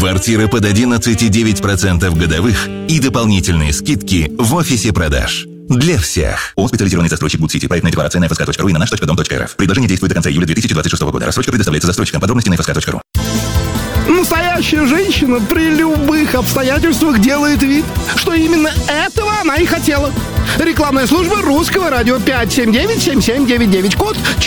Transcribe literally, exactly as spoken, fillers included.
Квартира под одиннадцать целых девять десятых процента годовых и дополнительные скидки в офисе продаж. Для всех. ООО «Специализированный застройщик Гуд-Сити». Проектная декларация на эф эс ка точка ру и на наш точка дом точка эр эф. Предложение действует до конца июля две тысячи двадцать шестого года. Рассрочка предоставляется застройщикам. Подробности на эф эс ка точка ру. Настоящая женщина при любых обстоятельствах делает вид, что именно этого она и хотела. Рекламная служба русского радио пять семь девять семь семь девять девять. Код